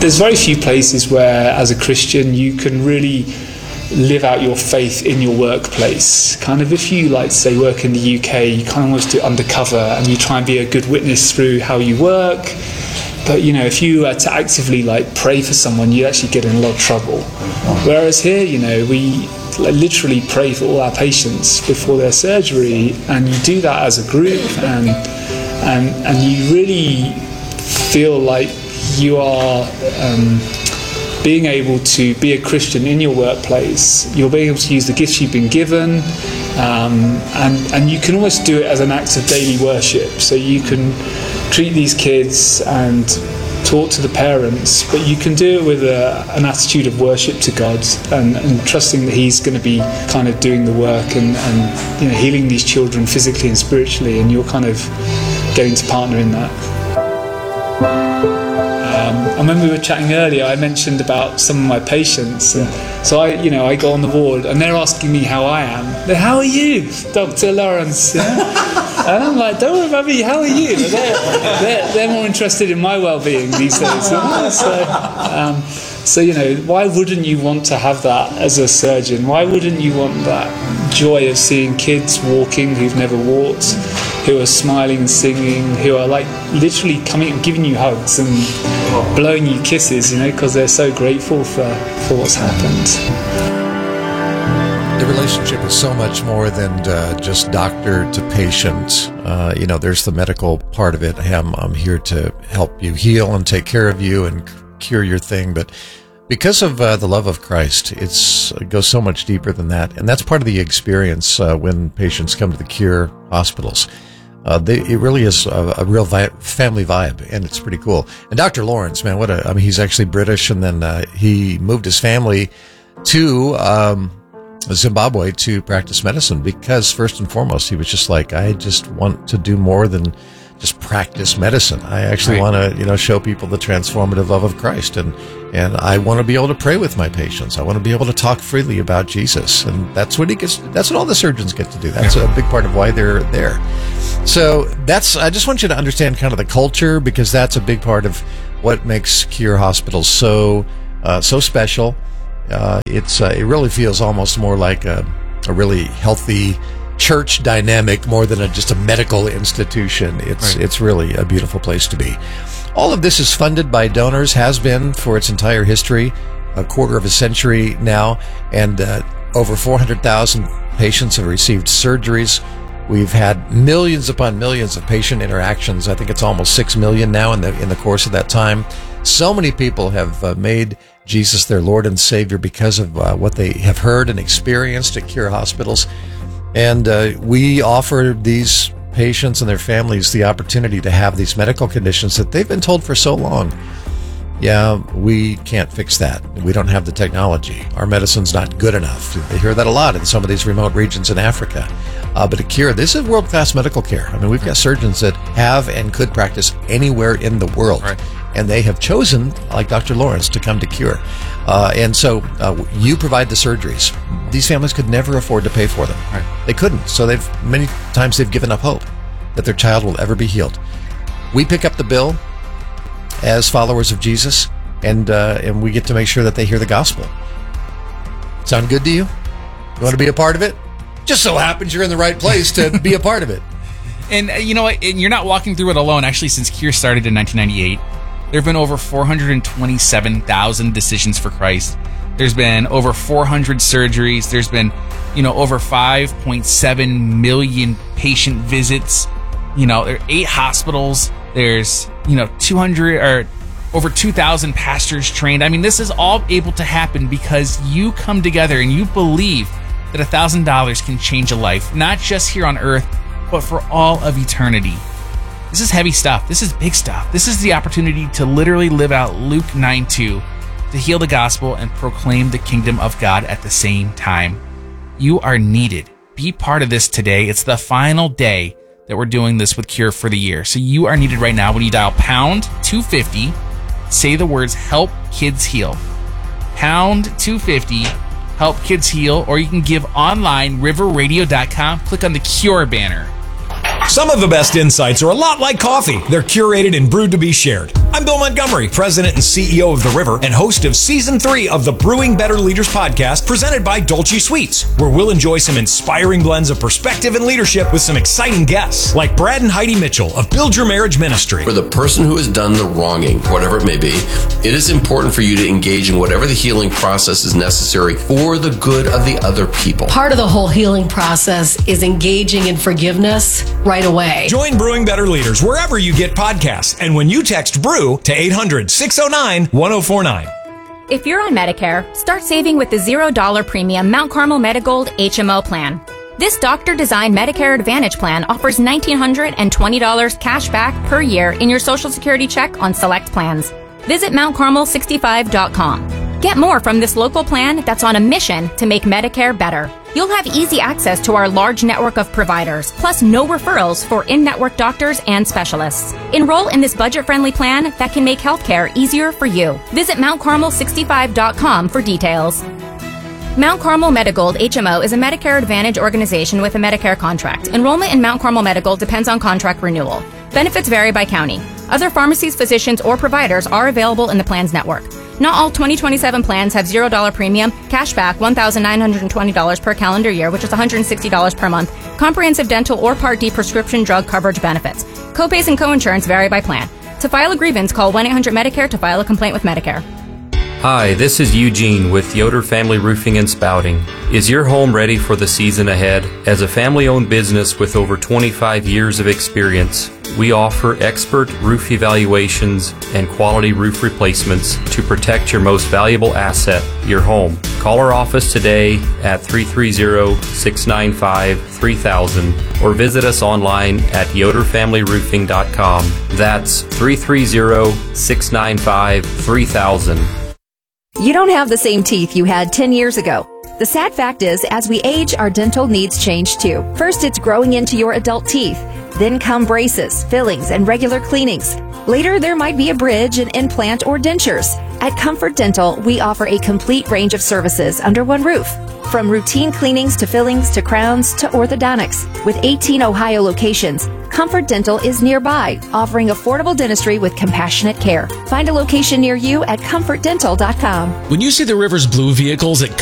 there's very few places where, as a Christian, you can really live out your faith in your workplace. Kind of, if you, like, say, work in the UK, you kind of almost do it undercover and you try and be a good witness through how you work. But, you know, if you were to actively, like, pray for someone, you actually get in a lot of trouble. Whereas here, you know, we literally pray for all our patients before their surgery, and you do that as a group, and you really feel like you are being able to be a Christian in your workplace. You're being able to use the gifts you've been given, and you can almost do it as an act of daily worship. So you can treat these kids and talk to the parents, but you can do it with an attitude of worship to God, and trusting that He's going to be kind of doing the work and you know, healing these children physically and spiritually, and you're kind of getting to partner in that. And when we were chatting earlier, I mentioned about some of my patients. So I go on the ward and they're asking me how I am. How are you, Dr. Lawrence? And I'm like, don't worry about me, how are you? They're more interested in my well-being these days. So, you know, why wouldn't you want to have that as a surgeon? Why wouldn't you want that joy of seeing kids walking who've never walked, who are smiling and singing, who are like literally coming and giving you hugs and blowing you kisses, you know, because they're so grateful for what's happened. The relationship is so much more than just doctor to patient. You know, there's the medical part of it. I'm here to help you heal and take care of you and cure your thing. But because of the love of Christ, it goes so much deeper than that. And that's part of the experience when patients come to the Cure hospitals. It really is a real family vibe, and it's pretty cool. And Dr. Lawrence, man, he's actually British, and then he moved his family to Zimbabwe to practice medicine because, first and foremost, he was just like, I just want to do more than just practice medicine. I actually want to, you know, show people the transformative love of Christ, and I want to be able to pray with my patients. I want to be able to talk freely about Jesus, and that's what all the surgeons get to do. That's a big part of why they're there. So I just want you to understand kind of the culture, because that's a big part of what makes Cure hospitals so special. It really feels almost more like a really healthy church dynamic more than just a medical institution. It's really a beautiful place to be. All of this is funded by donors, has been for its entire history, a quarter of a century now, and over 400,000 patients have received surgeries. We've had millions upon millions of patient interactions. I think it's almost 6 million now in the course of that time. So many people have made Jesus their Lord and Savior because of what they have heard and experienced at Cure hospitals. And we offer these patients and their families the opportunity to have these medical conditions that they've been told for so long, yeah, we can't fix that. We don't have the technology. Our medicine's not good enough. They hear that a lot in some of these remote regions in Africa. But at Cure, this is world-class medical care. I mean, we've got surgeons that have and could practice anywhere in the world. Right. And they have chosen, like Dr. Lawrence, to come to Cure. And so you provide the surgeries. These families could never afford to pay for them. Right. They couldn't. So many times they've given up hope that their child will ever be healed. We pick up the bill as followers of Jesus, and we get to make sure that they hear the gospel. Sound good to you? You want to be a part of it? Just so happens you're in the right place to be a part of it. And you know what? You're not walking through it alone. Actually, since Cure started in 1998, there have been over 427,000 decisions for Christ. There's been over 400 surgeries. There's been, over 5.7 million patient visits. There are 8 hospitals. There's, 200 or over 2,000 pastors trained. I mean, this is all able to happen because you come together and you believe that $1,000 can change a life, not just here on earth, but for all of eternity. This is heavy stuff. This is big stuff. This is the opportunity to literally live out Luke 9:2, to heal the gospel and proclaim the kingdom of God at the same time. You are needed. Be part of this today. It's the final day that we're doing this with Cure for the year. So you are needed right now when you dial pound 250, say the words help kids heal. Pound 250, help kids heal, or you can give online, riverradio.com, click on the Cure banner. Some of the best insights are a lot like coffee. They're curated and brewed to be shared. I'm Bill Montgomery, President and CEO of The River and host of Season 3 of the Brewing Better Leaders podcast presented by Dolce Sweets, where we'll enjoy some inspiring blends of perspective and leadership with some exciting guests like Brad and Heidi Mitchell of Build Your Marriage Ministry. For the person who has done the wronging, whatever it may be, it is important for you to engage in whatever the healing process is necessary for the good of the other people. Part of the whole healing process is engaging in forgiveness right away. Join Brewing Better Leaders wherever you get podcasts and when you text BREW to 800-609-1049. If you're on Medicare, start saving with the $0 premium Mount Carmel Medigold HMO plan. This doctor-designed Medicare Advantage plan offers $1,920 cash back per year in your Social Security check on select plans. Visit MountCarmel65.com. Get more from this local plan that's on a mission to make Medicare better. You'll have easy access to our large network of providers, plus no referrals for in-network doctors and specialists. Enroll in this budget-friendly plan that can make healthcare easier for you. Visit MountCarmel65.com for details. Mount Carmel Medigold HMO is a Medicare Advantage organization with a Medicare contract. Enrollment in Mount Carmel Medigold depends on contract renewal. Benefits vary by county. Other pharmacies, physicians, or providers are available in the plan's network. Not all 2027 plans have $0 premium, cashback $1,920 per calendar year, which is $160 per month, comprehensive dental or Part D prescription drug coverage benefits. Copays and coinsurance vary by plan. To file a grievance, call 1-800-MEDICARE to file a complaint with Medicare. Hi, this is Eugene with Yoder Family Roofing and Spouting. Is your home ready for the season ahead? As a family-owned business with over 25 years of experience, we offer expert roof evaluations and quality roof replacements to protect your most valuable asset, your home. Call our office today at 330-695-3000 or visit us online at yoderfamilyroofing.com. That's 330-695-3000. You don't have the same teeth you had 10 years ago. The sad fact is, as we age, our dental needs change too. First, it's growing into your adult teeth. Then come braces, fillings, and regular cleanings. Later, there might be a bridge, an implant, or dentures. At Comfort Dental, we offer a complete range of services under one roof. From routine cleanings to fillings to crowns to orthodontics. With 18 Ohio locations, Comfort Dental is nearby, offering affordable dentistry with compassionate care. Find a location near you at comfortdental.com. When you see the River's blue vehicles at